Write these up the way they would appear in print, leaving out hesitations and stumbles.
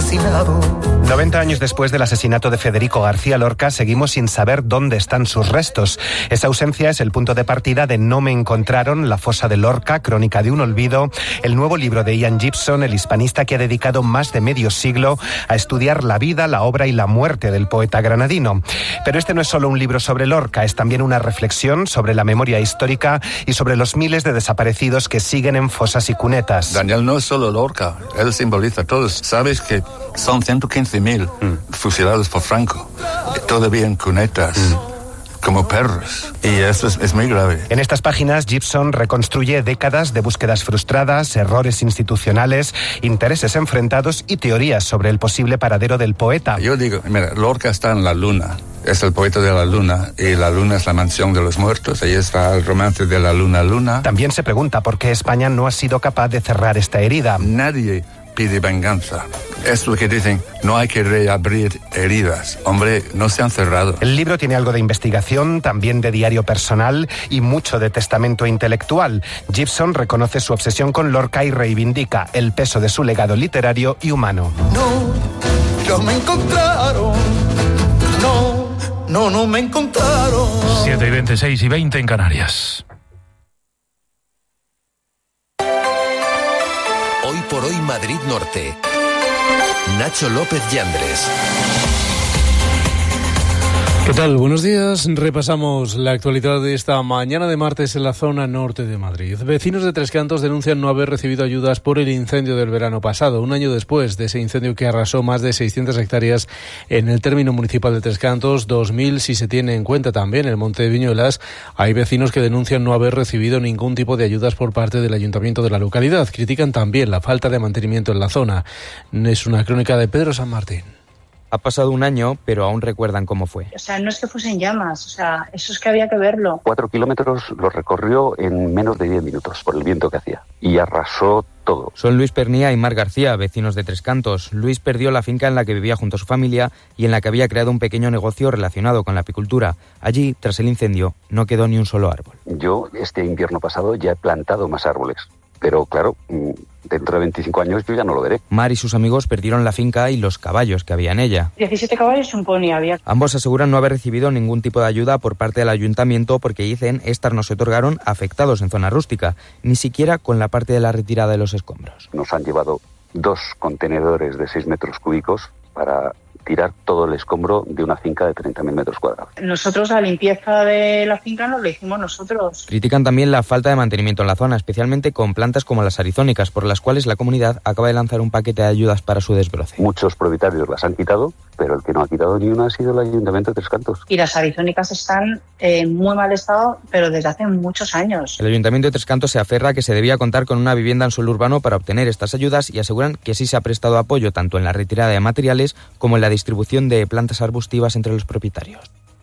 asesinado. 90 años después del asesinato de Federico García Lorca, seguimos sin saber dónde están sus restos. Esa ausencia es el punto de partida de No me encontraron, La fosa de Lorca, crónica de un olvido, el nuevo libro de Ian Gibson, el hispanista que ha dedicado más de medio siglo a estudiar la vida, la obra y la muerte del poeta granadino. Pero este no es solo un libro sobre Lorca, es también una reflexión sobre la memoria histórica y sobre los miles de desaparecidos que siguen en fosas y cunetas. Daniel no es solo Lorca, él simboliza a todos. Sabes que son 115.000 fusilados por Franco, todavía en cunetas. Como perros. Y eso es muy grave. En estas páginas, Gibson reconstruye décadas de búsquedas frustradas, errores institucionales, intereses enfrentados y teorías sobre el posible paradero del poeta. Yo digo, mira, Lorca está en la luna. Es el poeta de la luna. Y la luna es la mansión de los muertos. Ahí está el romance de la luna. También se pregunta por qué España no ha sido capaz de cerrar esta herida. Nadie pide venganza. Es lo que dicen, no hay que reabrir heridas. Hombre, no se han cerrado. El libro tiene algo de investigación, también de diario personal y mucho de testamento intelectual. Gibson reconoce su obsesión con Lorca y reivindica el peso de su legado literario y humano. No me encontraron. No me encontraron. 7:20, 6:20 en Canarias. Hoy por hoy Madrid Norte. Nacho López Yandres. ¿Qué tal? Buenos días. Repasamos la actualidad de esta mañana de martes en la zona norte de Madrid. Vecinos de Tres Cantos denuncian no haber recibido ayudas por el incendio del verano pasado, un año después de ese incendio que arrasó más de 600 hectáreas en el término municipal de Tres Cantos, 2.000 si se tiene en cuenta también el Monte de Viñuelas. Hay vecinos que denuncian no haber recibido ningún tipo de ayudas por parte del ayuntamiento de la localidad. Critican también la falta de mantenimiento en la zona. Es una crónica de Pedro San Martín. Ha pasado un año, pero aún recuerdan cómo fue. O sea, no es que fuesen llamas, o sea, eso es que había que verlo. 4 kilómetros los recorrió en menos de 10 minutos por el viento que hacía y arrasó todo. Son Luis Pernía y Mar García, vecinos de Tres Cantos. Luis perdió la finca en la que vivía junto a su familia y en la que había creado un pequeño negocio relacionado con la apicultura. Allí, tras el incendio, no quedó ni un solo árbol. Yo este invierno pasado ya he plantado más árboles, pero claro, dentro de 25 años yo ya no lo veré. Mar y sus amigos perdieron la finca y los caballos que había en ella. 17 caballos y un pony había. Ambos aseguran no haber recibido ningún tipo de ayuda por parte del ayuntamiento porque dicen estas no se otorgaron a afectados en zona rústica, ni siquiera con la parte de la retirada de los escombros. Nos han llevado 2 contenedores de 6 metros cúbicos para tirar todo el escombro de una finca de 30.000 metros cuadrados. Nosotros la limpieza de la finca nos la hicimos nosotros. Critican también la falta de mantenimiento en la zona, especialmente con plantas como las arizónicas, por las cuales la comunidad acaba de lanzar un paquete de ayudas para su desbroce. Muchos propietarios las han quitado, pero el que no ha quitado ni una ha sido el Ayuntamiento de Tres Cantos. Y las arizónicas están en muy mal estado, pero desde hace muchos años. El Ayuntamiento de Tres Cantos se aferra a que se debía contar con una vivienda en suelo urbano para obtener estas ayudas y aseguran que sí se ha prestado apoyo tanto en la retirada de materiales como en la distribución de plantas arbustivas entre los propietarios.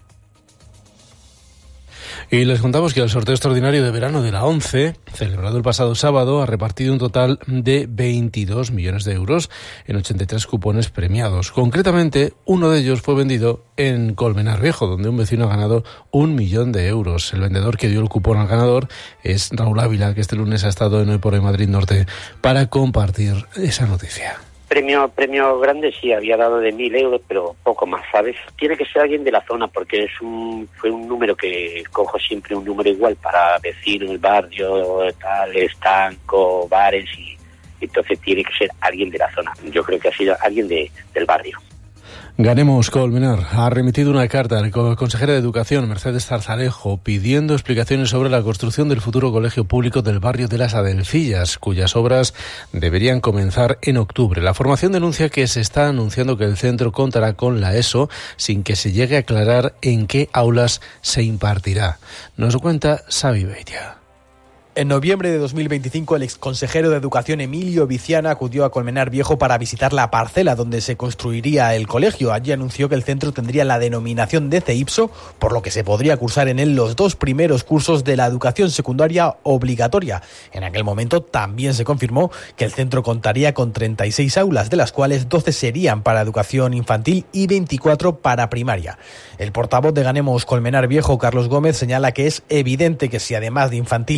Y les contamos que el sorteo extraordinario de verano de la ONCE, celebrado el pasado sábado, ha repartido un total de 22 millones de euros en 83 cupones premiados. Concretamente, uno de ellos fue vendido en Colmenar Viejo, donde un vecino ha ganado 1 millón de euros. El vendedor que dio el cupón al ganador es Raúl Ávila, que este lunes ha estado en Hoy por Hoy Madrid Norte para compartir esa noticia. Premio grande sí, había dado de 1.000 euros, pero poco más, ¿sabes? Tiene que ser alguien de la zona, porque fue un número que cojo siempre un número igual para vecinos, barrio, tal, estanco, bares, y entonces tiene que ser alguien de la zona. Yo creo que ha sido alguien del barrio. Ganemos Colmenar ha remitido una carta a la consejera de Educación, Mercedes Zarzalejo, pidiendo explicaciones sobre la construcción del futuro colegio público del barrio de las Adelfillas, cuyas obras deberían comenzar en octubre. La formación denuncia que se está anunciando que el centro contará con la ESO sin que se llegue a aclarar en qué aulas se impartirá. Nos lo cuenta Xavi Beitia. En noviembre de 2025, el exconsejero de Educación Emilio Viciana acudió a Colmenar Viejo para visitar la parcela donde se construiría el colegio. Allí anunció que el centro tendría la denominación de CEIPSO, por lo que se podría cursar en él los 2 primeros cursos de la educación secundaria obligatoria. En aquel momento también se confirmó que el centro contaría con 36 aulas, de las cuales 12 serían para educación infantil y 24 para primaria. El portavoz de Ganemos Colmenar Viejo, Carlos Gómez, señala que es evidente que si además de infantil y primaria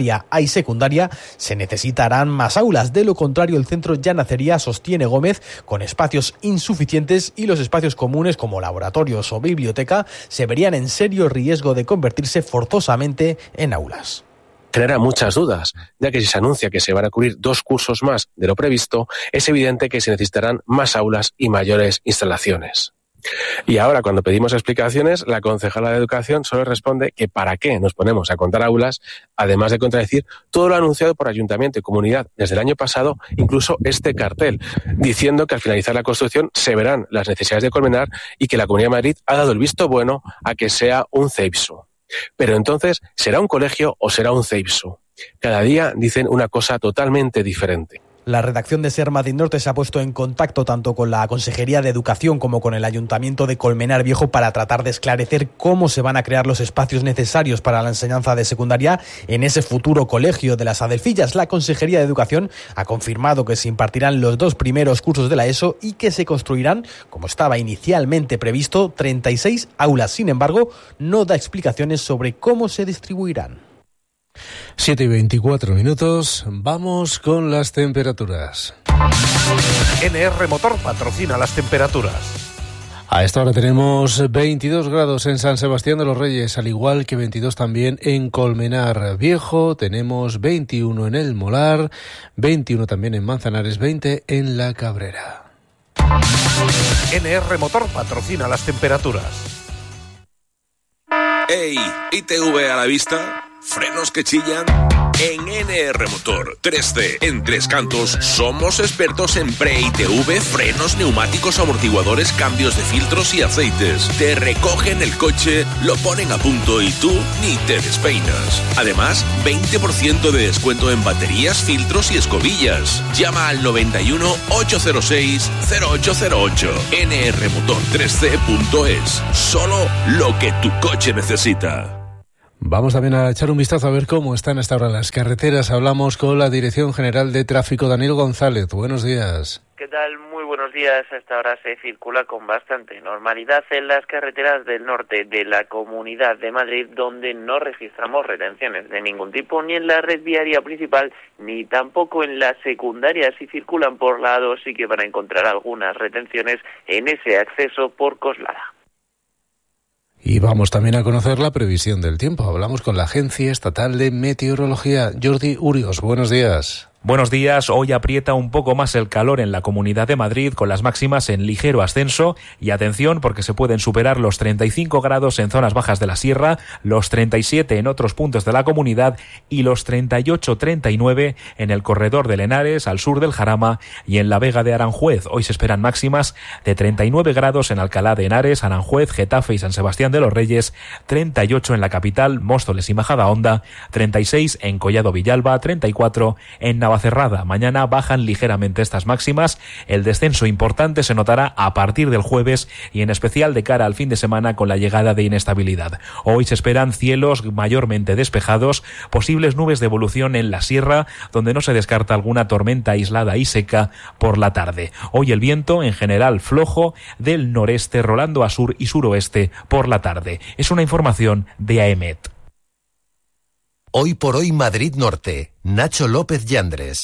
primaria A y secundaria, se necesitarán más aulas. De lo contrario, el centro ya nacería, sostiene Gómez, con espacios insuficientes, y los espacios comunes como laboratorios o biblioteca se verían en serio riesgo de convertirse forzosamente en aulas. Genera muchas dudas, ya que si se anuncia que se van a cubrir 2 cursos más de lo previsto, es evidente que se necesitarán más aulas y mayores instalaciones. Y ahora, cuando pedimos explicaciones, la concejala de Educación solo responde que ¿para qué nos ponemos a contar aulas?, además de contradecir todo lo anunciado por Ayuntamiento y Comunidad desde el año pasado, incluso este cartel, diciendo que al finalizar la construcción se verán las necesidades de Colmenar y que la Comunidad de Madrid ha dado el visto bueno a que sea un CEIPSU. Pero entonces, ¿será un colegio o será un CEIPSU? Cada día dicen una cosa totalmente diferente. La redacción de Ser Madrid Norte se ha puesto en contacto tanto con la Consejería de Educación como con el Ayuntamiento de Colmenar Viejo para tratar de esclarecer cómo se van a crear los espacios necesarios para la enseñanza de secundaria en ese futuro colegio de las Adelfillas. La Consejería de Educación ha confirmado que se impartirán los 2 primeros cursos de la ESO y que se construirán, como estaba inicialmente previsto, 36 aulas. Sin embargo, no da explicaciones sobre cómo se distribuirán. 7:24, vamos con las temperaturas. NR Motor patrocina las temperaturas. A esta hora tenemos 22 grados en San Sebastián de los Reyes, al igual que 22 también en Colmenar Viejo. Tenemos 21 en El Molar, 21 también en Manzanares, 20 en La Cabrera. NR Motor patrocina las temperaturas. ¡Ey! ¿ITV a la vista? ¿Frenos que chillan? En NR Motor 3C en Tres Cantos somos expertos en pre-ITV, frenos, neumáticos, amortiguadores, cambios de filtros y aceites. Te recogen el coche, lo ponen a punto y tú ni te despeinas. Además, 20% de descuento en baterías, filtros y escobillas. Llama al 91 806 0808. nrmotor3c.es. Solo lo que tu coche necesita. Vamos también a echar un vistazo a ver cómo están hasta ahora las carreteras. Hablamos con la Dirección General de Tráfico, Daniel González. Buenos días. ¿Qué tal? Muy buenos días. Hasta ahora se circula con bastante normalidad en las carreteras del norte de la Comunidad de Madrid, donde no registramos retenciones de ningún tipo, ni en la red viaria principal, ni tampoco en la secundaria. Si circulan por la A2 sí que van a encontrar algunas retenciones en ese acceso por Coslada. Y vamos también a conocer la previsión del tiempo. Hablamos con la Agencia Estatal de Meteorología. Jordi Urios, buenos días. Buenos días. Hoy aprieta un poco más el calor en la Comunidad de Madrid, con las máximas en ligero ascenso. Y atención, porque se pueden superar los 35 grados en zonas bajas de la sierra, los 37 en otros puntos de la comunidad y los 38-39 en el corredor de Henares, al sur del Jarama y en la Vega de Aranjuez. Hoy se esperan máximas de 39 grados en Alcalá de Henares, Aranjuez, Getafe y San Sebastián de los Reyes, 38 en la capital, Móstoles y Majadahonda, 36 en Collado Villalba, 34 en Navacerrada. Mañana bajan ligeramente estas máximas. El descenso importante se notará a partir del jueves y en especial de cara al fin de semana con la llegada de inestabilidad. Hoy se esperan cielos mayormente despejados, posibles nubes de evolución en la sierra, donde no se descarta alguna tormenta aislada y seca por la tarde. Hoy el viento en general flojo del noreste rolando a sur y suroeste por la tarde. Es una información de AEMET. Hoy por hoy Madrid Norte. Nacho López Yandres.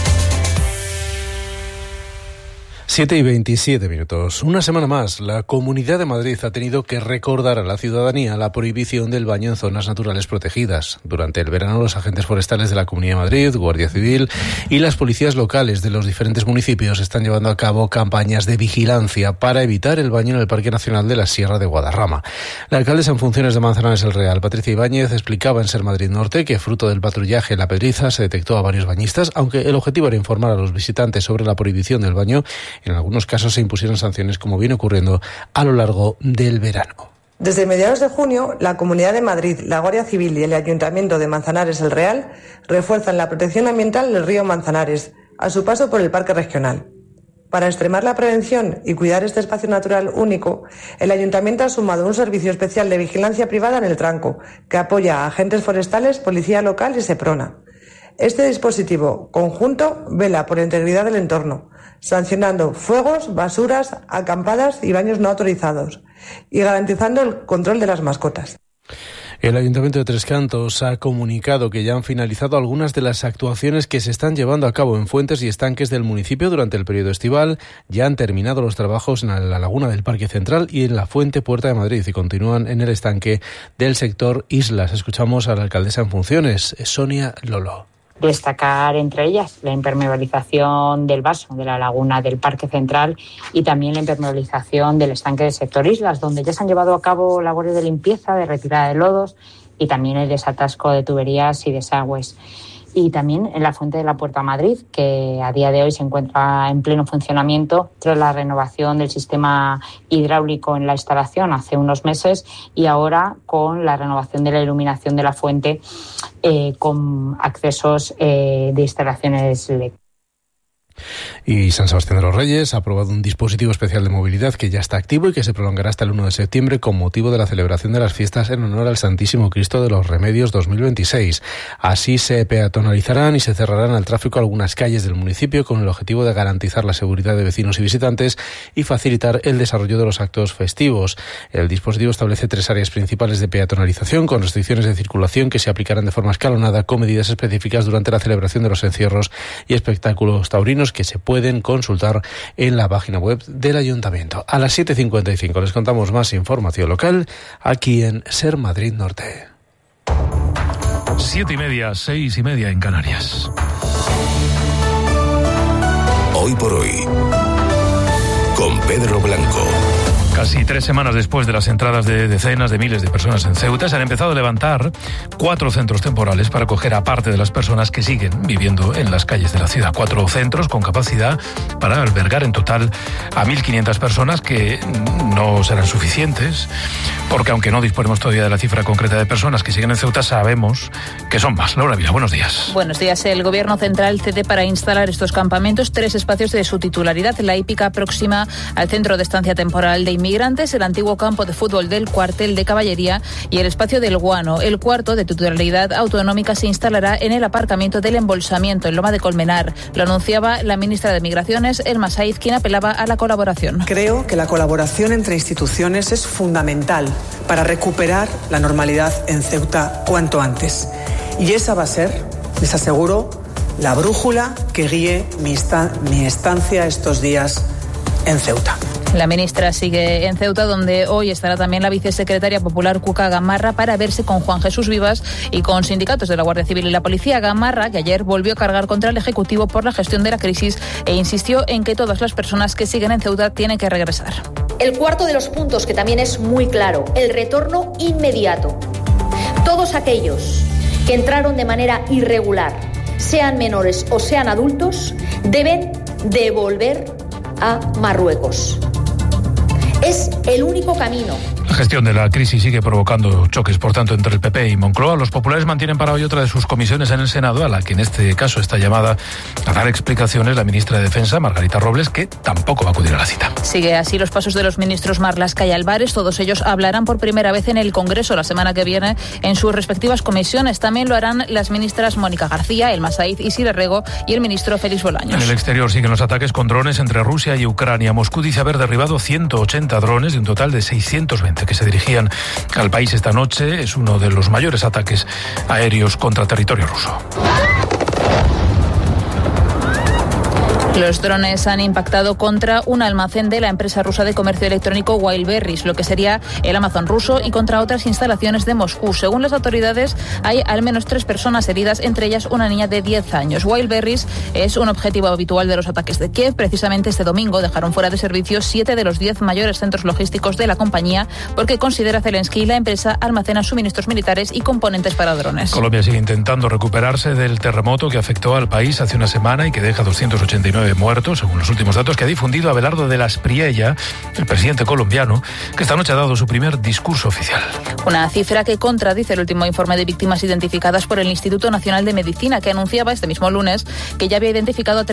7:27. Una semana más, la Comunidad de Madrid ha tenido que recordar a la ciudadanía la prohibición del baño en zonas naturales protegidas. Durante el verano, los agentes forestales de la Comunidad de Madrid, Guardia Civil y las policías locales de los diferentes municipios están llevando a cabo campañas de vigilancia para evitar el baño en el Parque Nacional de la Sierra de Guadarrama. La alcaldesa en funciones de Manzanares el Real, Patricia Ibáñez, explicaba en Ser Madrid Norte que fruto del patrullaje en la Pedriza se detectó a varios bañistas, aunque el objetivo era informar a los visitantes sobre la prohibición del baño. En algunos casos se impusieron sanciones, como viene ocurriendo a lo largo del verano. Desde mediados de junio, la Comunidad de Madrid, la Guardia Civil y el Ayuntamiento de Manzanares el Real refuerzan la protección ambiental del río Manzanares a su paso por el Parque Regional. Para extremar la prevención y cuidar este espacio natural único, el Ayuntamiento ha sumado un servicio especial de vigilancia privada en el Tranco, que apoya a agentes forestales, policía local y Seprona. Este dispositivo conjunto vela por la integridad del entorno, sancionando fuegos, basuras, acampadas y baños no autorizados, y garantizando el control de las mascotas. El Ayuntamiento de Tres Cantos ha comunicado que ya han finalizado algunas de las actuaciones que se están llevando a cabo en fuentes y estanques del municipio durante el periodo estival. Ya han terminado los trabajos en la laguna del Parque Central y en la fuente Puerta de Madrid y continúan en el estanque del sector Islas. Escuchamos a la alcaldesa en funciones, Sonia Lolo. Destacar entre ellas la impermeabilización del vaso de la laguna del Parque Central y también la impermeabilización del estanque del sector Islas, donde ya se han llevado a cabo labores de limpieza, de retirada de lodos y también el desatasco de tuberías y desagües. Y también en la fuente de la Puerta Madrid, que a día de hoy se encuentra en pleno funcionamiento tras la renovación del sistema hidráulico en la instalación hace unos meses y ahora con la renovación de la iluminación de la fuente con accesos de instalaciones LED. Y San Sebastián de los Reyes ha aprobado un dispositivo especial de movilidad que ya está activo y que se prolongará hasta el 1 de septiembre con motivo de la celebración de las fiestas en honor al Santísimo Cristo de los Remedios 2026. Así se peatonalizarán y se cerrarán al tráfico algunas calles del municipio con el objetivo de garantizar la seguridad de vecinos y visitantes y facilitar el desarrollo de los actos festivos. El dispositivo establece 3 áreas principales de peatonalización con restricciones de circulación que se aplicarán de forma escalonada con medidas específicas durante la celebración de los encierros y espectáculos taurinos que se pueden consultar en la página web del Ayuntamiento. A las 7:55 les contamos más información local aquí en Ser Madrid Norte. 7:30, 6:30 en Canarias. Hoy por hoy, con Pedro Blanco. Casi 3 semanas después de las entradas de decenas de miles de personas en Ceuta, se han empezado a levantar 4 centros temporales para acoger a parte de las personas que siguen viviendo en las calles de la ciudad. 4 centros con capacidad para albergar en total a 1.500 personas, que no serán suficientes, porque aunque no disponemos todavía de la cifra concreta de personas que siguen en Ceuta, sabemos que son más. Laura Vila, buenos días. Buenos días. El Gobierno Central cede para instalar estos campamentos 3 espacios de su titularidad: la hípica próxima al Centro de Estancia Temporal de Inmigrantes, el antiguo campo de fútbol del Cuartel de Caballería y el espacio del Guano. El cuarto, de titularidad autonómica, se instalará en el aparcamiento del Embolsamiento, en Loma de Colmenar. Lo anunciaba la ministra de Migraciones, Elma Saiz, quien apelaba a la colaboración. Creo que la colaboración entre instituciones es fundamental para recuperar la normalidad en Ceuta cuanto antes. Y esa va a ser, les aseguro, la brújula que guíe mi estancia estos días en Ceuta. La ministra sigue en Ceuta, donde hoy estará también la vicesecretaria popular Cuca Gamarra para verse con Juan Jesús Vivas y con sindicatos de la Guardia Civil y la Policía. Gamarra, que ayer volvió a cargar contra el Ejecutivo por la gestión de la crisis e insistió en que todas las personas que siguen en Ceuta tienen que regresar. El cuarto de los puntos, que también es muy claro, el retorno inmediato. Todos aquellos que entraron de manera irregular, sean menores o sean adultos, deben devolver a Marruecos. Es el único camino. La gestión de la crisis sigue provocando choques, por tanto, entre el PP y Moncloa. Los populares mantienen para hoy otra de sus comisiones en el Senado, a la que en este caso está llamada a dar explicaciones la ministra de Defensa, Margarita Robles, que tampoco va a acudir a la cita. Sigue así los pasos de los ministros Marlaska y Álvarez. Todos ellos hablarán por primera vez en el Congreso la semana que viene en sus respectivas comisiones. También lo harán las ministras Mónica García, Elma Saiz, Isidre Rego y el ministro Félix Bolaños. En el exterior siguen los ataques con drones entre Rusia y Ucrania. Moscú dice haber derribado 180 drones de un total de 620 que se dirigían al país esta noche. Es uno de los mayores ataques aéreos contra territorio ruso. Los drones han impactado contra un almacén de la empresa rusa de comercio electrónico Wildberries, lo que sería el Amazon ruso, y contra otras instalaciones de Moscú. Según las autoridades, hay al menos 3 personas heridas, entre ellas una niña de 10 años. Wildberries es un objetivo habitual de los ataques de Kiev. Precisamente este domingo dejaron fuera de servicio 7 de los 10 mayores centros logísticos de la compañía, porque considera Zelensky la empresa almacena suministros militares y componentes para drones. Colombia sigue intentando recuperarse del terremoto que afectó al país hace una semana y que deja 289 muertos, según los últimos datos que ha difundido Abelardo de las Priella, el presidente colombiano, que esta noche ha dado su primer discurso oficial. Una cifra que contradice el último informe de víctimas identificadas por el Instituto Nacional de Medicina, que anunciaba este mismo lunes que ya había identificado a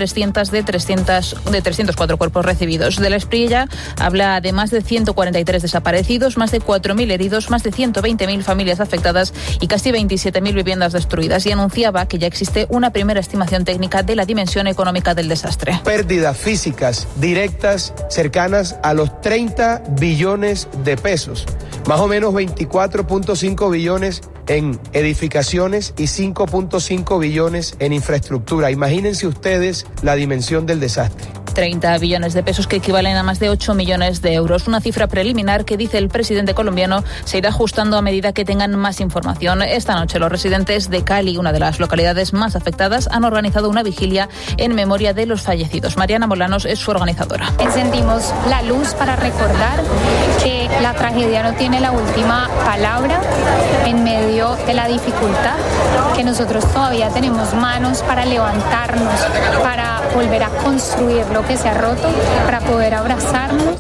304 cuerpos recibidos. De las Priella habla de más de 143 desaparecidos, más de 4.000 heridos, más de 120.000 familias afectadas y casi 27.000 viviendas destruidas, y anunciaba que ya existe una primera estimación técnica de la dimensión económica del desastre. Pérdidas físicas directas cercanas a los 30 billones de pesos, Más o menos 24.5 billones en edificaciones y 5.5 billones en infraestructura. Imagínense ustedes la dimensión del desastre. 30 billones de pesos que equivalen a más de 8 millones de euros. Una cifra preliminar que, dice el presidente colombiano, se irá ajustando a medida que tengan más información. Esta noche los residentes de Cali, una de las localidades más afectadas, han organizado una vigilia en memoria de los fallecidos. Mariana Molanos es su organizadora. Encendimos la luz para recordar que la tragedia no tiene la última palabra en medio de la dificultad, que nosotros todavía tenemos manos para levantarnos, para volver a construir lo que se ha roto, para poder abrazarnos.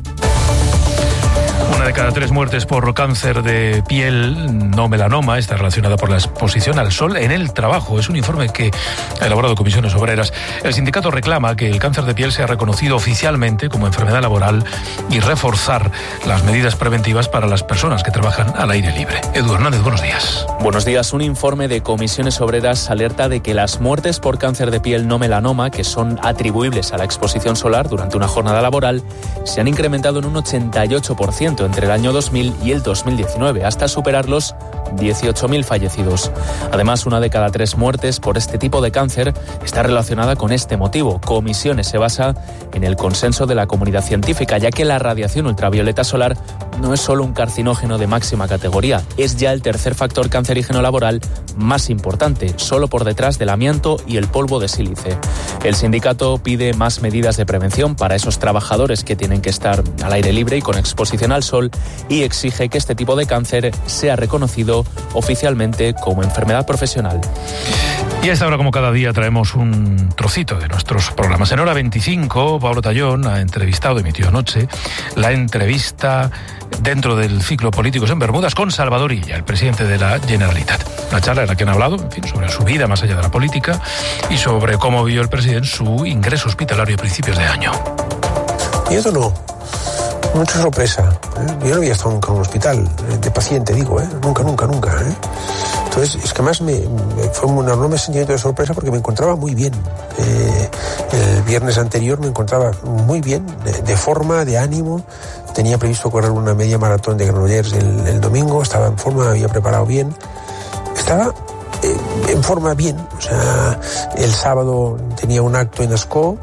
Una de cada 3 muertes por cáncer de piel, no melanoma, está relacionada por la exposición al sol en el trabajo. Es un informe que ha elaborado Comisiones Obreras. El sindicato reclama que el cáncer de piel sea reconocido oficialmente como enfermedad laboral y reforzar las medidas preventivas para las personas que trabajan al aire libre. Edu Hernández, buenos días. Buenos días. Un informe de Comisiones Obreras alerta de que las muertes por cáncer de piel no melanoma, que son atribuibles a la exposición solar durante una jornada laboral, se han incrementado en un 88% entre el año 2000 y el 2019, hasta superar los 18.000 fallecidos. Además, una de cada 3 muertes por este tipo de cáncer está relacionada con este motivo. Comisiones se basa en el consenso de la comunidad científica, ya que la radiación ultravioleta solar no es solo un carcinógeno de máxima categoría, es ya el tercer factor cancerígeno laboral más importante, solo por detrás del amianto y el polvo de sílice. El sindicato pide más medidas de prevención para esos trabajadores que tienen que estar al aire libre y con exposición al sol, y exige que este tipo de cáncer sea reconocido oficialmente como enfermedad profesional. Y a esta hora, como cada día, traemos un trocito de nuestros programas. En hora 25, Pablo Tallón ha entrevistado, emitió anoche, la entrevista dentro del ciclo Políticos en Bermudas con Salvador Illa, el presidente de la Generalitat. Una charla en la que han hablado, en fin, sobre su vida más allá de la política y sobre cómo vivió el presidente su ingreso hospitalario a principios de año. Miedo no. Mucha sorpresa. Yo no había estado nunca en un hospital de paciente, digo, nunca. Entonces, es que además fue un enorme sentimiento de sorpresa porque me encontraba muy bien. El viernes anterior me encontraba muy bien, de forma, de ánimo. Tenía previsto correr una media maratón de Granollers el domingo, estaba en forma, había preparado bien. Estaba en forma bien. O sea, el sábado tenía un acto en Ascó.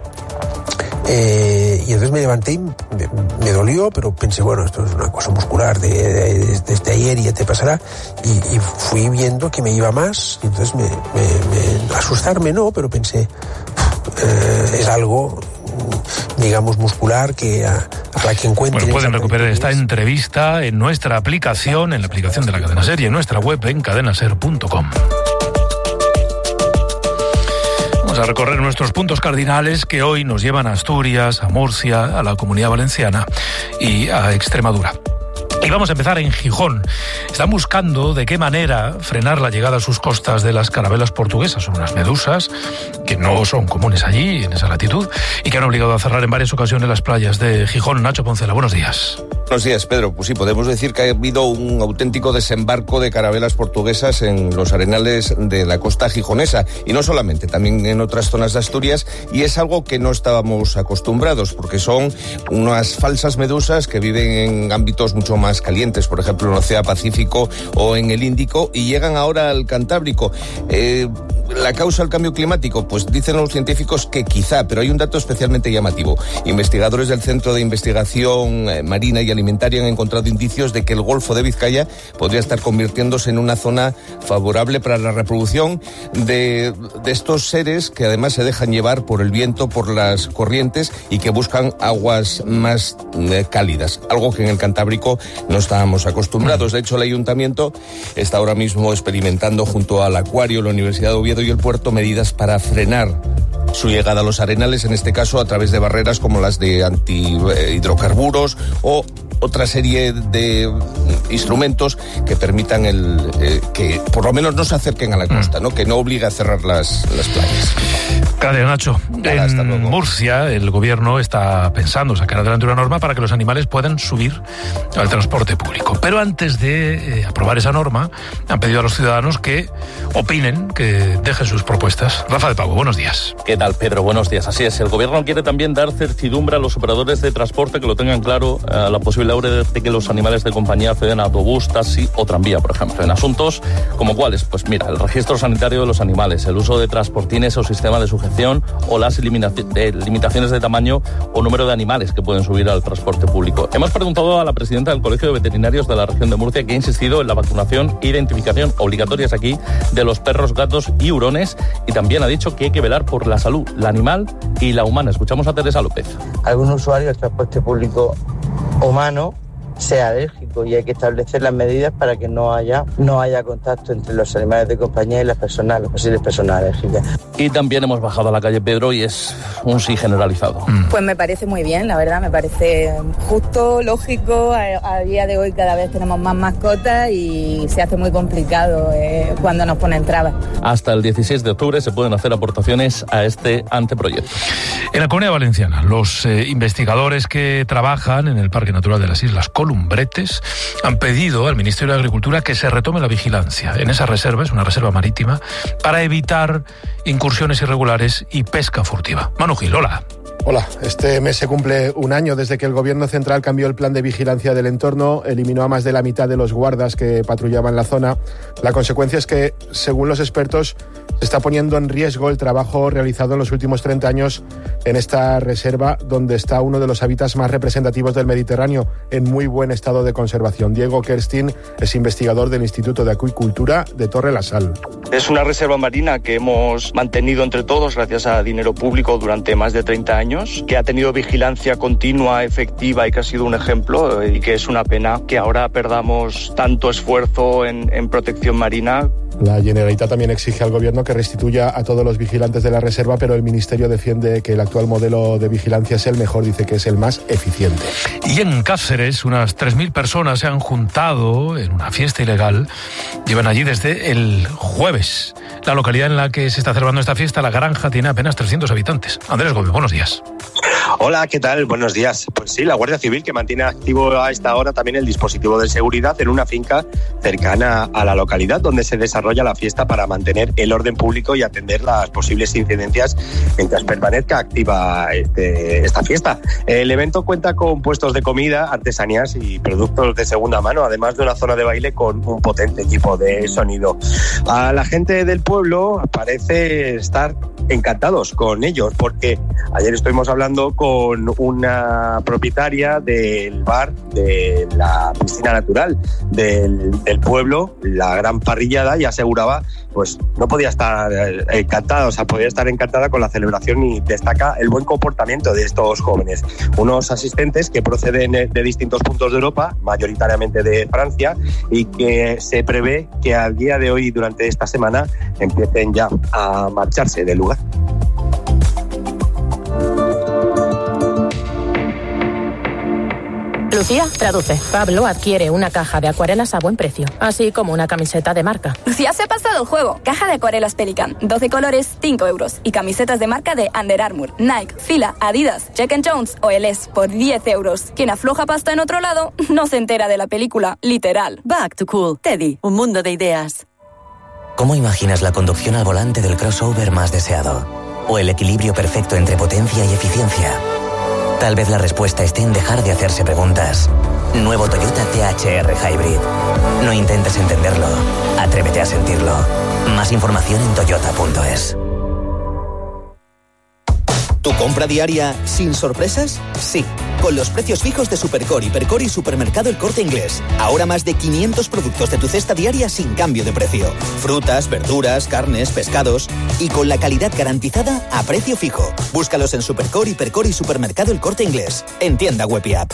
Y entonces me levanté y me dolió, pero pensé, bueno, esto es una cosa muscular desde ayer y ya te pasará. Y fui viendo que me iba más, y entonces asustarme no, pero pensé, es algo, digamos, muscular que a la que encuentre. Bueno, pueden recuperar esta entrevista en nuestra aplicación, en la aplicación de la Cadena Ser y en nuestra web en cadenaser.com. A recorrer nuestros puntos cardinales que hoy nos llevan a Asturias, a Murcia, a la Comunidad Valenciana y a Extremadura. Y vamos a empezar en Gijón. Están buscando de qué manera frenar la llegada a sus costas de las carabelas portuguesas. Son unas medusas que no son comunes allí, en esa latitud, y que han obligado a cerrar en varias ocasiones las playas de Gijón. Nacho Poncela, buenos días. Buenos días, Pedro. Pues sí, podemos decir que ha habido un auténtico desembarco de carabelas portuguesas en los arenales de la costa gijonesa. Y no solamente, también en otras zonas de Asturias. Y es algo que no estábamos acostumbrados, porque son unas falsas medusas que viven en ámbitos mucho más calientes, por ejemplo en el Océano Pacífico o en el Índico, y llegan ahora al Cantábrico. ¿La causa del cambio climático? Pues dicen los científicos que quizá, pero hay un dato especialmente llamativo. Investigadores del Centro de Investigación Marina y Alimentaria han encontrado indicios de que el Golfo de Vizcaya podría estar convirtiéndose en una zona favorable para la reproducción de estos seres que además se dejan llevar por el viento, por las corrientes, y que buscan aguas más cálidas, algo que en el Cantábrico no estábamos acostumbrados. De hecho, el Ayuntamiento está ahora mismo experimentando junto al Acuario, la Universidad de Oviedo y el Puerto medidas para frenar su llegada a los arenales, en este caso a través de barreras como las de antihidrocarburos o otra serie de instrumentos que permitan que por lo menos no se acerquen a la costa, ¿no? Que no obligue a cerrar las playas. Gracias, Nacho. En Murcia, el gobierno está pensando sacar adelante una norma para que los animales puedan subir al transporte público. Pero antes de aprobar esa norma, han pedido a los ciudadanos que opinen, que dejen sus propuestas. Rafa de Pablo, buenos días. ¿Qué tal, Pedro? Buenos días. Así es, el gobierno quiere también dar certidumbre a los operadores de transporte, que lo tengan claro, a la posible posibilidad de que los animales de compañía acceden a autobús, taxi o tranvía, por ejemplo. En asuntos como cuáles, pues mira, el registro sanitario de los animales, el uso de transportines o sistema de sujeción o las limitaciones de tamaño o número de animales que pueden subir al transporte público. Hemos preguntado a la presidenta del Colegio de Veterinarios de la región de Murcia, que ha insistido en la vacunación e identificación obligatorias aquí de los perros, gatos y hurones, y también ha dicho que hay que velar por la salud, la animal y la humana. Escuchamos a Teresa López. Algún usuario del transporte público humano sea alérgico y hay que establecer las medidas para que no haya contacto entre los animales de compañía y las posibles personas alérgicas. Y también hemos bajado a la calle Pedro y es un sí generalizado. Pues me parece muy bien, la verdad, me parece justo, lógico. A día de hoy cada vez tenemos más mascotas y se hace muy complicado cuando nos ponen trabas. Hasta el 16 de octubre se pueden hacer aportaciones a este anteproyecto. En la Comunidad Valenciana, los investigadores que trabajan en el Parque Natural de las Islas Columbretes han pedido al Ministerio de Agricultura que se retome la vigilancia en esa reserva, es una reserva marítima, para evitar incursiones irregulares y pesca furtiva. Manu Gil, hola. Hola, este mes se cumple un año desde que el Gobierno central cambió el plan de vigilancia del entorno, eliminó a más de la mitad de los guardas que patrullaban la zona. La consecuencia es que, según los expertos, se está poniendo en riesgo el trabajo realizado en los últimos 30 años en esta reserva, donde está uno de los hábitats más representativos del Mediterráneo, en muy buen estado de conservación. Diego Kerstin es investigador del Instituto de Acuicultura de Torre la Sal. Es una reserva marina que hemos mantenido entre todos gracias a dinero público durante más de 30 años, que ha tenido vigilancia continua, efectiva y que ha sido un ejemplo, y que es una pena que ahora perdamos tanto esfuerzo en protección marina. La Generalitat también exige al Gobierno que restituya a todos los vigilantes de la reserva, pero el Ministerio defiende que el actual modelo de vigilancia es el mejor, dice que es el más eficiente. Y en Cáceres, unas 3.000 personas se han juntado en una fiesta ilegal. Llevan allí desde el jueves. La localidad en la que se está celebrando esta fiesta, La Granja, tiene apenas 300 habitantes. Andrés Gómez, buenos días. Hola, ¿qué tal? Buenos días. Pues sí, la Guardia Civil, que mantiene activo a esta hora también el dispositivo de seguridad en una finca cercana a la localidad donde se desarrolla la fiesta, para mantener el orden público y atender las posibles incidencias mientras permanezca activa esta fiesta. El evento cuenta con puestos de comida, artesanías y productos de segunda mano, además de una zona de baile con un potente equipo de sonido. A la gente del pueblo parece estar encantados con ellos, porque ayer estuvimos hablando con una propietaria del bar de la piscina natural del pueblo, la Gran Parrillada, y aseguraba, pues no podía estar encantada, podía estar encantada con la celebración, y destaca el buen comportamiento de estos jóvenes. Unos asistentes que proceden de distintos puntos de Europa, mayoritariamente de Francia, y que se prevé que al día de hoy, durante esta semana, empiecen ya a marcharse del lugar. Lucía, traduce. Pablo adquiere una caja de acuarelas a buen precio, así como una camiseta de marca. Lucía se ha pasado el juego. Caja de acuarelas Pelican, 12 colores, 5 euros. Y camisetas de marca de Under Armour, Nike, Fila, Adidas, Jack & Jones o LS por 10 euros. Quien afloja pasta en otro lado no se entera de la película, literal. Back to Cool. Teddy, un mundo de ideas. ¿Cómo imaginas la conducción al volante del crossover más deseado? ¿O el equilibrio perfecto entre potencia y eficiencia? Tal vez la respuesta esté en dejar de hacerse preguntas. Nuevo Toyota CHR Hybrid. No intentes entenderlo, atrévete a sentirlo. Más información en toyota.es. ¿Tu compra diaria sin sorpresas? Sí, con los precios fijos de Supercore, Hipercore y Supermercado El Corte Inglés. Ahora más de 500 productos de tu cesta diaria sin cambio de precio. Frutas, verduras, carnes, pescados. Y con la calidad garantizada a precio fijo. Búscalos en Supercore, Hipercore y Supermercado El Corte Inglés. En tienda web y app.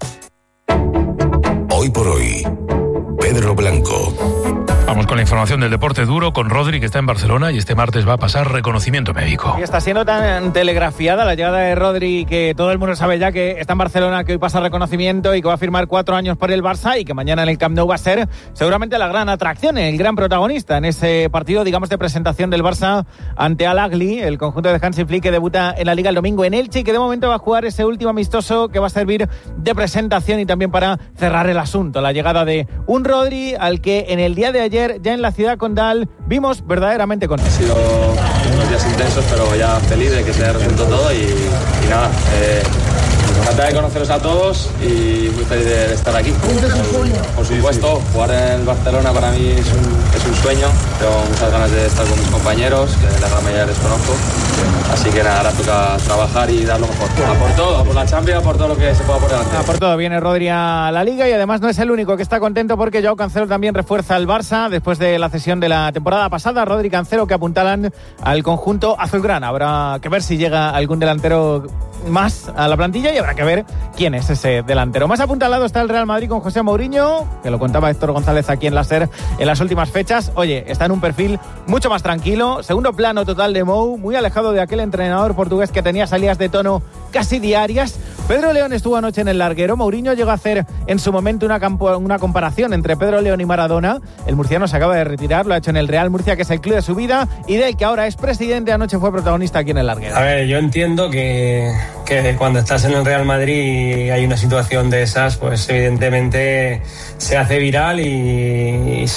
Hoy por hoy, Pedro Blanco. Vamos con la información del deporte duro, con Rodri, que está en Barcelona y este martes va a pasar reconocimiento médico. Y está siendo tan telegrafiada la llegada de Rodri que todo el mundo sabe ya que está en Barcelona, que hoy pasa reconocimiento y que va a firmar 4 años por el Barça, y que mañana en el Camp Nou va a ser seguramente la gran atracción, el gran protagonista en ese partido, digamos, de presentación del Barça ante Al Ahly, el conjunto de Hansi Flick, que debuta en la Liga el domingo en Elche y que de momento va a jugar ese último amistoso que va a servir de presentación y también para cerrar el asunto. La llegada de un Rodri al que en el día de ayer, ya en la ciudad condal, vimos verdaderamente contentos. Han sido unos días intensos, pero ya feliz de que se haya resuelto todo y nada, Encantado de conoceros a todos y muy feliz de estar aquí. Por supuesto, jugar en el Barcelona para mí es un sueño. Tengo muchas ganas de estar con mis compañeros, que la gran mayoría les conozco. Así que nada, ahora toca trabajar y dar lo mejor. A por todo, a por la Champions, a por todo lo que se pueda por delante. A por todo, viene Rodri a la Liga y además no es el único que está contento porque Joao Cancelo también refuerza al Barça después de la cesión de la temporada pasada. Rodri y Cancelo que apuntalan al conjunto azulgrana. Habrá que ver si llega algún delantero más a la plantilla y habrá que ver quién es ese delantero. Más apuntalado está el Real Madrid con José Mourinho, que lo contaba Héctor González aquí en la SER en las últimas fechas. Oye, está en un perfil mucho más tranquilo, segundo plano total de Mou, muy alejado de aquel entrenador portugués que tenía salidas de tono casi diarias. Pedro León estuvo anoche en el larguero. Mourinho llegó a hacer en su momento una comparación entre Pedro León y Maradona. El murciano se acaba de retirar, lo ha hecho en el Real Murcia, que es el club de su vida y del que ahora es presidente. Anoche fue protagonista aquí en el larguero. A ver, yo entiendo que cuando estás en el Real Madrid y hay una situación de esas, pues evidentemente se hace viral y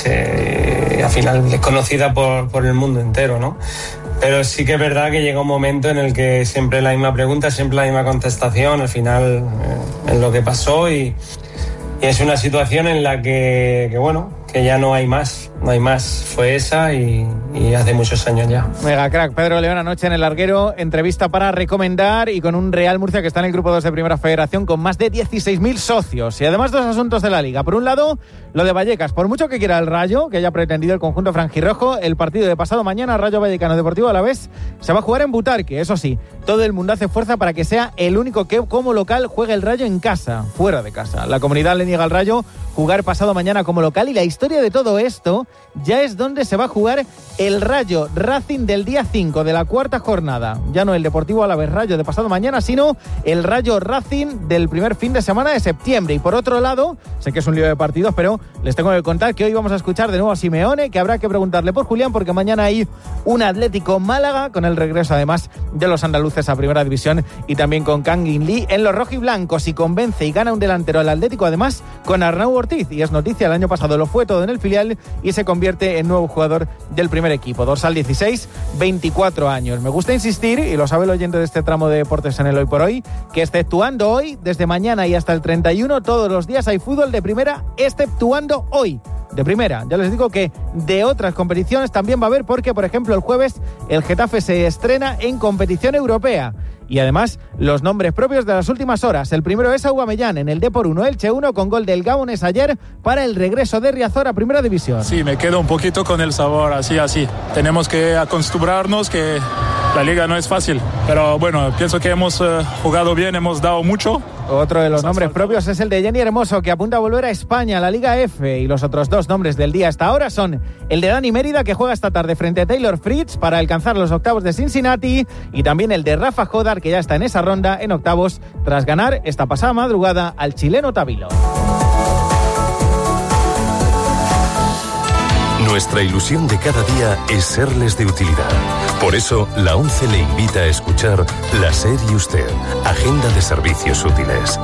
al final es conocida por el mundo entero, ¿no? Pero sí que es verdad que llega un momento en el que siempre la misma pregunta, siempre la misma contestación, al final es lo que pasó y es una situación en la que ya no hay más, fue esa y hace muchos años ya. Mega crack, Pedro León anoche en el larguero, entrevista para recomendar y con un Real Murcia que está en el grupo 2 de Primera Federación con más de 16.000 socios y además dos asuntos de la Liga. Por un lado, lo de Vallecas, por mucho que quiera el Rayo, que haya pretendido el conjunto franjirrojo, el partido de pasado mañana, Rayo Vallecano Deportivo Alavés, se va a jugar en Butarque, eso sí, todo el mundo hace fuerza para que sea el único que como local juegue el Rayo en casa, fuera de casa. La comunidad le niega al Rayo jugar pasado mañana como local y la historia de todo esto ya es donde se va a jugar el Rayo Racing del día 5 de la cuarta jornada. Ya no el Deportivo Alavés Rayo de pasado mañana, sino el Rayo Racing del primer fin de semana de septiembre. Y por otro lado, sé que es un lío de partidos, pero les tengo que contar que hoy vamos a escuchar de nuevo a Simeone, que habrá que preguntarle por Julián, porque mañana hay un Atlético Málaga, con el regreso además de los andaluces a Primera División y también con Kang In Lee en los rojiblancos, y convence y gana un delantero al Atlético, además con Arnau Ortiz, y es noticia, el año pasado lo fue todo en el filial y se convierte en nuevo jugador del primer equipo. Dorsal 16, 24 años. Me gusta insistir, y lo sabe el oyente de este tramo de deportes en el Hoy por Hoy, que exceptuando hoy, desde mañana y hasta el 31, todos los días hay fútbol de primera, exceptuando hoy. De primera, ya les digo que de otras competiciones también va a haber, porque por ejemplo el jueves el Getafe se estrena en competición europea. Y además, los nombres propios de las últimas horas. El primero es Aubameyang en el Depor 1, Elche 1, con gol del Gabones ayer para el regreso de Riazor a Primera División. Sí, me quedo un poquito con el sabor, así. Tenemos que acostumbrarnos que la liga no es fácil. Pero bueno, pienso que hemos jugado bien, hemos dado mucho. Otro de los nombres propios es el de Jenny Hermoso, que apunta a volver a España, a la Liga F. Y los otros dos nombres del día hasta ahora son el de Dani Mérida, que juega esta tarde frente a Taylor Fritz para alcanzar los octavos de Cincinnati, y también el de Rafa Jodar, que ya está en esa ronda en octavos tras ganar esta pasada madrugada al chileno Tavilo. Nuestra ilusión de cada día es serles de utilidad. Por eso, la ONCE le invita a escuchar La SER y Usted, Agenda de Servicios Útiles.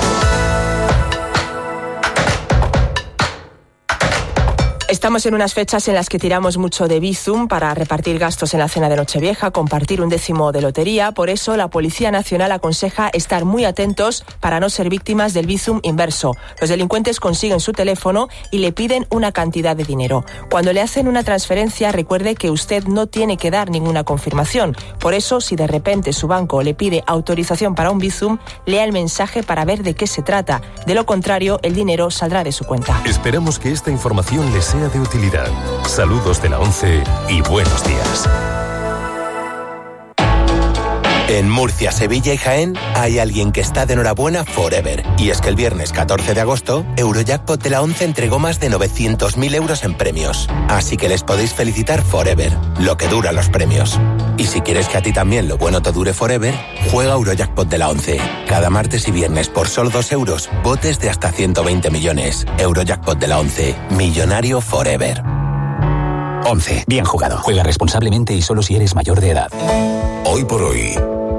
Estamos en unas fechas en las que tiramos mucho de Bizum para repartir gastos en la cena de Nochevieja, compartir un décimo de lotería. Por eso, la Policía Nacional aconseja estar muy atentos para no ser víctimas del Bizum inverso. Los delincuentes consiguen su teléfono y le piden una cantidad de dinero. Cuando le hacen una transferencia, recuerde que usted no tiene que dar ninguna confirmación. Por eso, si de repente su banco le pide autorización para un Bizum, lea el mensaje para ver de qué se trata. De lo contrario, el dinero saldrá de su cuenta. Esperamos que esta información les sea de utilidad. Saludos de la ONCE y buenos días. En Murcia, Sevilla y Jaén hay alguien que está de enhorabuena forever. Y es que el viernes 14 de agosto, Eurojackpot de la ONCE entregó más de 900.000 euros en premios. Así que les podéis felicitar forever, lo que dura los premios. Y si quieres que a ti también lo bueno te dure forever, juega Eurojackpot de la ONCE. Cada martes y viernes por solo 2 euros, botes de hasta 120 millones. Eurojackpot de la ONCE, millonario forever. 11. Bien jugado. Juega responsablemente y solo si eres mayor de edad. Hoy por hoy,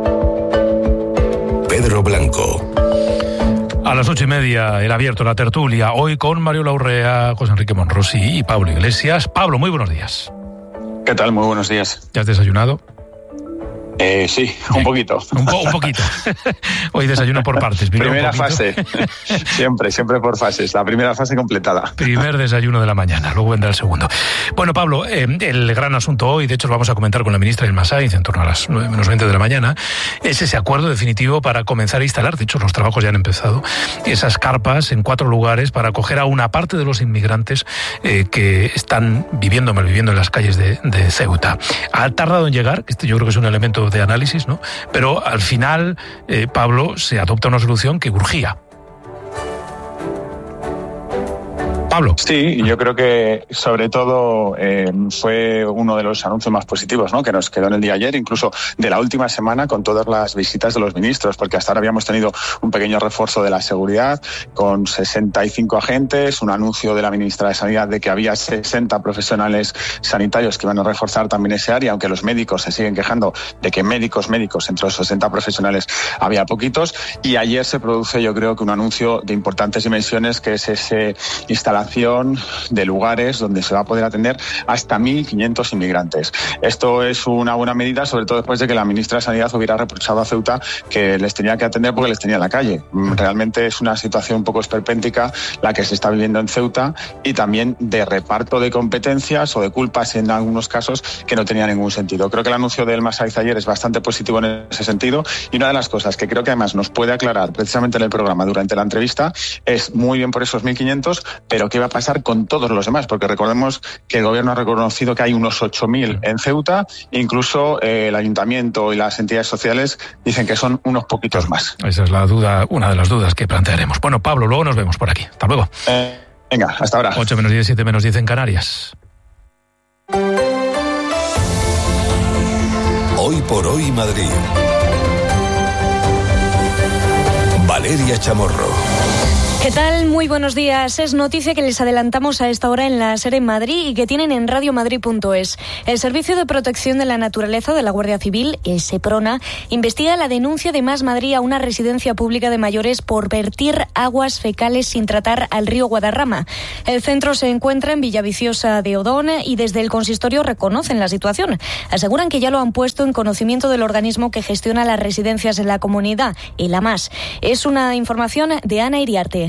Pedro Blanco. A las 8:30, el abierto, la tertulia, hoy con Mario Laurrea, José Enrique Monrosi y Pablo Iglesias. Pablo, muy buenos días. ¿Qué tal? Muy buenos días. ¿Ya has desayunado? Sí, un poquito. Un poquito. Hoy desayuno por partes. Primera fase. siempre por fases. La primera fase completada. Primer desayuno de la mañana, luego vendrá el segundo. Bueno, Pablo, el gran asunto hoy, de hecho lo vamos a comentar con la ministra Ilma Sainz en torno a las 9:20 de la mañana, es ese acuerdo definitivo para comenzar a instalar, de hecho los trabajos ya han empezado, esas carpas en 4 lugares para acoger a una parte de los inmigrantes que están malviviendo en las calles de Ceuta. Ha tardado en llegar, este yo creo que es un elemento de análisis, ¿no? Pero al final, Pablo, se adopta una solución que urgía. Pablo. Sí, yo creo que sobre todo fue uno de los anuncios más positivos, ¿no?, que nos quedó en el día ayer, incluso de la última semana, con todas las visitas de los ministros, porque hasta ahora habíamos tenido un pequeño refuerzo de la seguridad con 65 agentes, un anuncio de la ministra de Sanidad de que había 60 profesionales sanitarios que iban a reforzar también ese área, aunque los médicos se siguen quejando de que médicos, entre los 60 profesionales había poquitos, y ayer se produce, yo creo que un anuncio de importantes dimensiones, que es ese instalación de lugares donde se va a poder atender hasta 1.500 inmigrantes. Esto es una buena medida, sobre todo después de que la ministra de Sanidad hubiera reprochado a Ceuta que les tenía que atender porque les tenía en la calle. Realmente es una situación un poco esperpéntica la que se está viviendo en Ceuta, y también de reparto de competencias o de culpas en algunos casos que no tenía ningún sentido. Creo que el anuncio de Ilma Sainz ayer es bastante positivo en ese sentido, y una de las cosas que creo que además nos puede aclarar precisamente en el programa durante la entrevista es muy bien por esos 1.500, pero ¿qué va a pasar con todos los demás? Porque recordemos que el gobierno ha reconocido que hay unos 8.000 en Ceuta, incluso el ayuntamiento y las entidades sociales dicen que son unos poquitos más. Esa es la duda, una de las dudas que plantearemos. Bueno, Pablo, luego nos vemos por aquí. Hasta luego. Venga, hasta ahora. 8:10, 7:10 en Canarias. Hoy por hoy Madrid. Valeria Chamorro. ¿Qué tal? Muy buenos días. Es noticia que les adelantamos a esta hora en la SER en Madrid y que tienen en radiomadrid.es. El Servicio de Protección de la Naturaleza de la Guardia Civil, el SEPRONA, investiga la denuncia de Más Madrid a una residencia pública de mayores por vertir aguas fecales sin tratar al río Guadarrama. El centro se encuentra en Villaviciosa de Odón y desde el consistorio reconocen la situación. Aseguran que ya lo han puesto en conocimiento del organismo que gestiona las residencias en la comunidad, el AMAS. Es una información de Ana Iriarte.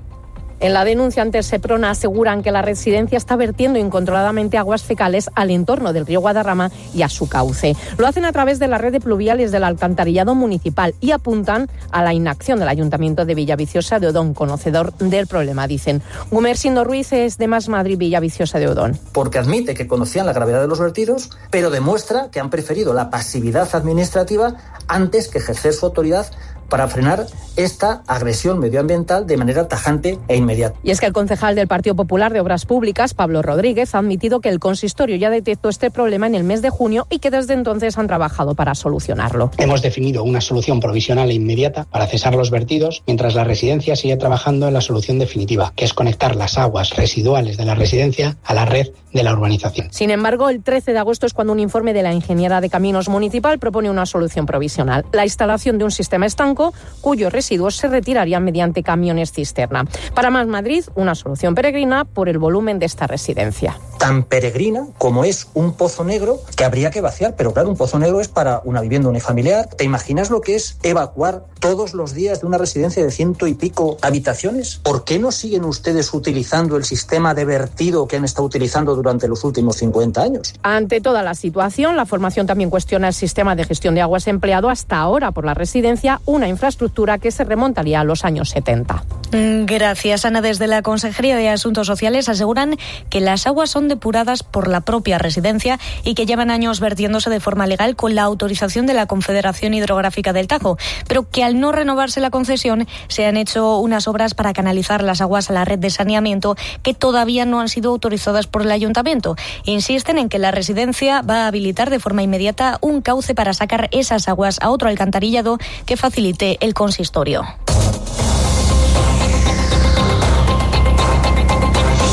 En la denuncia ante SEPRONA aseguran que la residencia está vertiendo incontroladamente aguas fecales al entorno del río Guadarrama y a su cauce. Lo hacen a través de la red de pluviales del alcantarillado municipal y apuntan a la inacción del Ayuntamiento de Villaviciosa de Odón, conocedor del problema, dicen. Gumersindo Ruiz es de Más Madrid Villaviciosa de Odón. Porque admite que conocían la gravedad de los vertidos, pero demuestra que han preferido la pasividad administrativa antes que ejercer su autoridad para frenar esta agresión medioambiental de manera tajante e inmediata. Y es que el concejal del Partido Popular de Obras Públicas, Pablo Rodríguez, ha admitido que el consistorio ya detectó este problema en el mes de junio y que desde entonces han trabajado para solucionarlo. Hemos definido una solución provisional e inmediata para cesar los vertidos, mientras la residencia sigue trabajando en la solución definitiva, que es conectar las aguas residuales de la residencia a la red de la urbanización. Sin embargo, el 13 de agosto es cuando un informe de la Ingeniera de Caminos Municipal propone una solución provisional: la instalación de un sistema estanco cuyos residuos se retirarían mediante camiones cisterna. Para Más Madrid, una solución peregrina por el volumen de esta residencia. Tan peregrina como es un pozo negro que habría que vaciar, pero claro, un pozo negro es para una vivienda unifamiliar. ¿Te imaginas lo que es evacuar todos los días de una residencia de 100 y pico habitaciones? ¿Por qué no siguen ustedes utilizando el sistema de vertido que han estado utilizando durante los últimos 50 años? Ante toda la situación, la formación también cuestiona el sistema de gestión de aguas empleado hasta ahora por la residencia, una infraestructura que se remontaría a los años 70. Gracias, Ana. Desde la Consejería de Asuntos Sociales aseguran que las aguas son depuradas por la propia residencia y que llevan años vertiéndose de forma legal con la autorización de la Confederación Hidrográfica del Tajo, pero que al no renovarse la concesión se han hecho unas obras para canalizar las aguas a la red de saneamiento que todavía no han sido autorizadas por el Ayuntamiento. Insisten en que la residencia va a habilitar de forma inmediata un cauce para sacar esas aguas a otro alcantarillado que facilite el consistorio.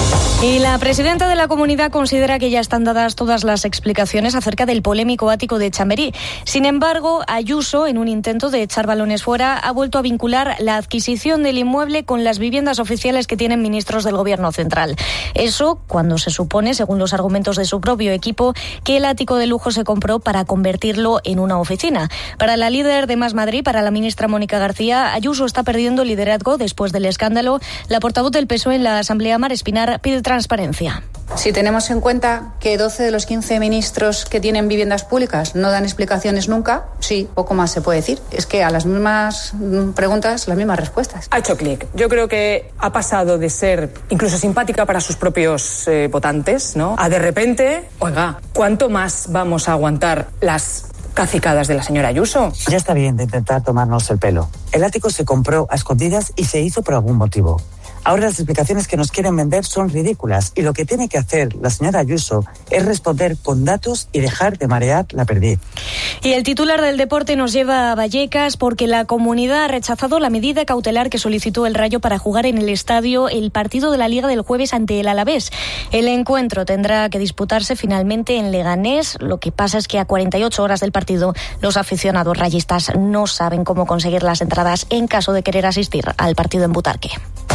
Y la presidenta de la comunidad considera que ya están dadas todas las explicaciones acerca del polémico ático de Chamberí. Sin embargo, Ayuso, en un intento de echar balones fuera, ha vuelto a vincular la adquisición del inmueble con las viviendas oficiales que tienen ministros del Gobierno central. Eso cuando se supone, según los argumentos de su propio equipo, que el ático de lujo se compró para convertirlo en una oficina. Para la líder de Más Madrid, para la ministra Mónica García, Ayuso está perdiendo liderazgo después del escándalo. La portavoz del PSOE en la Asamblea, Mar Espinar, pide transparencia. Si tenemos en cuenta que 12 de los 15 ministros que tienen viviendas públicas no dan explicaciones nunca, sí, poco más se puede decir. Es que a las mismas preguntas, las mismas respuestas. Ha hecho clic. Yo creo que ha pasado de ser incluso simpática para sus propios votantes, ¿no?, a de repente, oiga, ¿cuánto más vamos a aguantar las cacicadas de la señora Ayuso? Ya está bien de intentar tomarnos el pelo. El ático se compró a escondidas y se hizo por algún motivo. Ahora las explicaciones que nos quieren vender son ridículas y lo que tiene que hacer la señora Ayuso es responder con datos y dejar de marear la perdiz. Y el titular del deporte nos lleva a Vallecas porque la comunidad ha rechazado la medida cautelar que solicitó el Rayo para jugar en el estadio el partido de la Liga del jueves ante el Alavés. El encuentro tendrá que disputarse finalmente en Leganés. Lo que pasa es que a 48 horas del partido los aficionados rayistas no saben cómo conseguir las entradas en caso de querer asistir al partido en Butarque.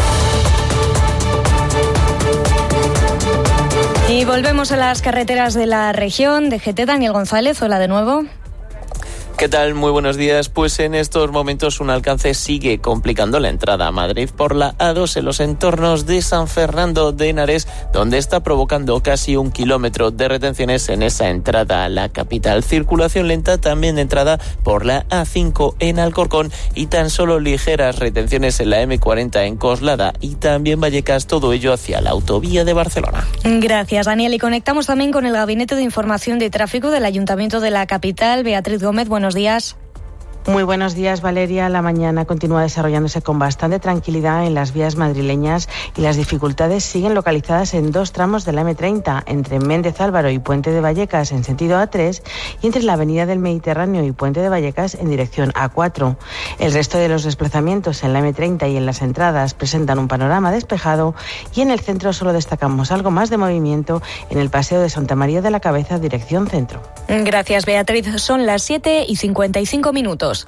Y volvemos a las carreteras de la región. DGT, Daniel González, hola de nuevo. ¿Qué tal? Muy buenos días. Pues en estos momentos un alcance sigue complicando la entrada a Madrid por la A2 en los entornos de San Fernando de Henares, donde está provocando casi 1 kilómetro de retenciones en esa entrada a la capital. Circulación lenta también de entrada por la A5 en Alcorcón y tan solo ligeras retenciones en la M40 en Coslada y también Vallecas, todo ello hacia la autovía de Barcelona. Gracias, Daniel. Y conectamos también con el Gabinete de Información de Tráfico del Ayuntamiento de la capital. Beatriz Gómez, buenos días. Muy buenos días, Valeria. La mañana continúa desarrollándose con bastante tranquilidad en las vías madrileñas y las dificultades siguen localizadas en 2 tramos de la M30, entre Méndez Álvaro y Puente de Vallecas en sentido A3 y entre la Avenida del Mediterráneo y Puente de Vallecas en dirección A4. El resto de los desplazamientos en la M30 y en las entradas presentan un panorama despejado y en el centro solo destacamos algo más de movimiento en el Paseo de Santa María de la Cabeza, dirección centro. Gracias, Beatriz. Son las 7:55.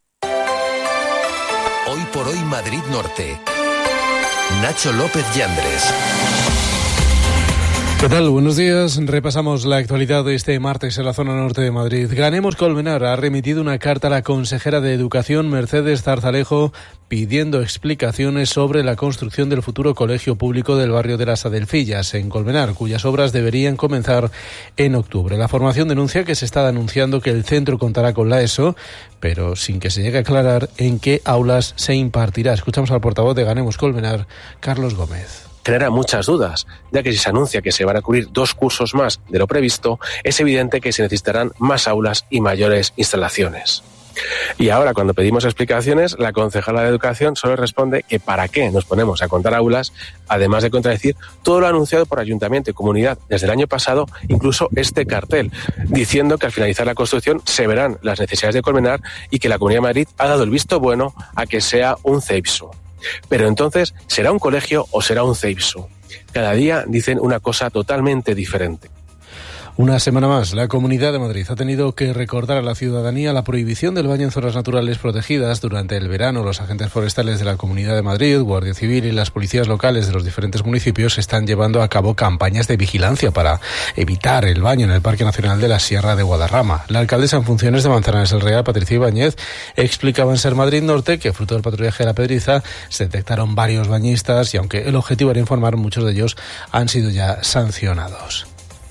Hoy por hoy Madrid Norte. Nacho López Yandres. ¿Qué tal? Buenos días. Repasamos la actualidad de este martes en la zona norte de Madrid. Ganemos Colmenar ha remitido una carta a la consejera de Educación, Mercedes Zarzalejo, pidiendo explicaciones sobre la construcción del futuro colegio público del barrio de las Adelfillas, en Colmenar, cuyas obras deberían comenzar en octubre. La formación denuncia que se está anunciando que el centro contará con la ESO, pero sin que se llegue a aclarar en qué aulas se impartirá. Escuchamos al portavoz de Ganemos Colmenar, Carlos Gómez. Genera muchas dudas, ya que si se anuncia que se van a cubrir 2 cursos más de lo previsto, es evidente que se necesitarán más aulas y mayores instalaciones. Y ahora, cuando pedimos explicaciones, la concejala de Educación solo responde que para qué nos ponemos a contar aulas, además de contradecir todo lo anunciado por Ayuntamiento y Comunidad desde el año pasado, incluso este cartel, diciendo que al finalizar la construcción se verán las necesidades de Colmenar y que la Comunidad de Madrid ha dado el visto bueno a que sea un CEIPSU. Pero entonces, ¿será un colegio o será un CEIPSU? Cada día dicen una cosa totalmente diferente. Una semana más, la Comunidad de Madrid ha tenido que recordar a la ciudadanía la prohibición del baño en zonas naturales protegidas. Durante el verano, los agentes forestales de la Comunidad de Madrid, Guardia Civil y las policías locales de los diferentes municipios están llevando a cabo campañas de vigilancia para evitar el baño en el Parque Nacional de la Sierra de Guadarrama. La alcaldesa en funciones de Manzanares el Real, Patricia Ibáñez, explicaba en Ser Madrid Norte que, fruto del patrullaje de la Pedriza, se detectaron varios bañistas y, aunque el objetivo era informar, muchos de ellos han sido ya sancionados.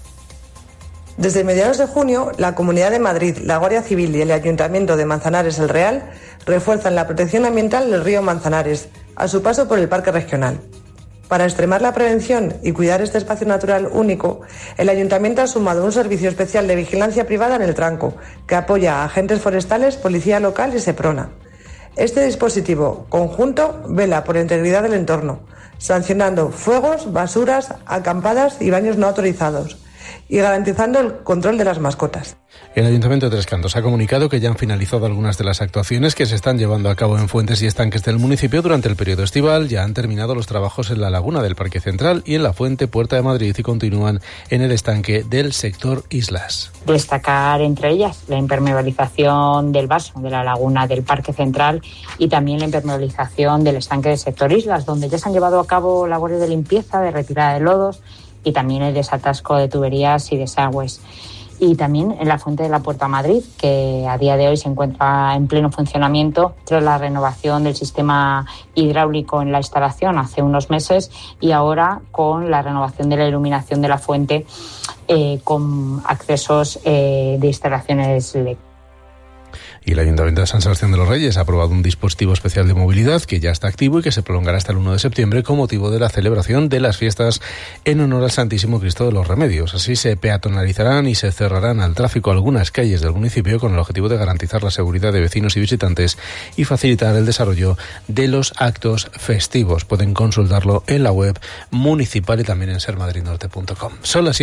Desde mediados de junio, la Comunidad de Madrid, la Guardia Civil y el Ayuntamiento de Manzanares el Real refuerzan la protección ambiental del río Manzanares a su paso por el Parque Regional. Para extremar la prevención y cuidar este espacio natural único, el Ayuntamiento ha sumado un servicio especial de vigilancia privada en el Tranco, que apoya a agentes forestales, policía local y Seprona. Este dispositivo conjunto vela por la integridad del entorno, sancionando fuegos, basuras, acampadas y baños no autorizados, y garantizando el control de las mascotas. El Ayuntamiento de Tres Cantos ha comunicado que ya han finalizado algunas de las actuaciones que se están llevando a cabo en fuentes y estanques del municipio durante el periodo estival. Ya han terminado los trabajos en la laguna del Parque Central y en la fuente Puerta de Madrid y continúan en el estanque del sector Islas. Destacar entre ellas la impermeabilización del vaso de la laguna del Parque Central y también la impermeabilización del estanque del sector Islas, donde ya se han llevado a cabo labores de limpieza, de retirada de lodos y también el desatasco de tuberías y desagües. Y también en la fuente de la Puerta Madrid, que a día de hoy se encuentra en pleno funcionamiento tras la renovación del sistema hidráulico en la instalación hace unos meses y ahora con la renovación de la iluminación de la fuente con accesos de instalaciones LED. Y el Ayuntamiento de San Sebastián de los Reyes ha aprobado un dispositivo especial de movilidad que ya está activo y que se prolongará hasta el 1 de septiembre con motivo de la celebración de las fiestas en honor al Santísimo Cristo de los Remedios. Así se peatonalizarán y se cerrarán al tráfico algunas calles del municipio con el objetivo de garantizar la seguridad de vecinos y visitantes y facilitar el desarrollo de los actos festivos. Pueden consultarlo en la web municipal y también en sermadridnorte.com. Son las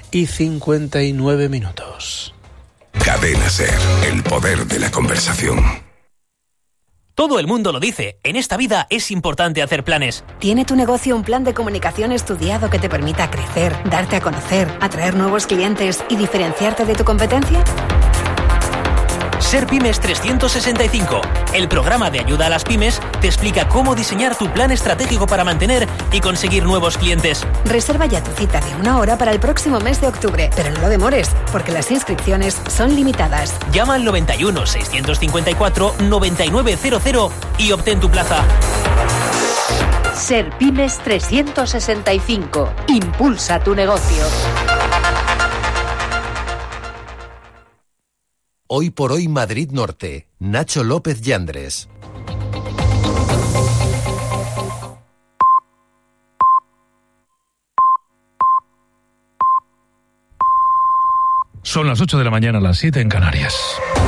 7:59. Cadena SER, el poder de la conversación. Todo el mundo lo dice, en esta vida es importante hacer planes. ¿Tiene tu negocio un plan de comunicación estudiado que te permita crecer, darte a conocer, atraer nuevos clientes y diferenciarte de tu competencia? Ser Pymes 365, el programa de ayuda a las pymes, te explica cómo diseñar tu plan estratégico para mantener y conseguir nuevos clientes. Reserva ya tu cita de 1 hora para el próximo mes de octubre, pero no lo demores, porque las inscripciones son limitadas. Llama al 91 654 9900 y obtén tu plaza. Ser Pymes 365, impulsa tu negocio. Hoy por hoy Madrid Norte. Nacho López Yandres. Son las 8 de la mañana, las 7 en Canarias.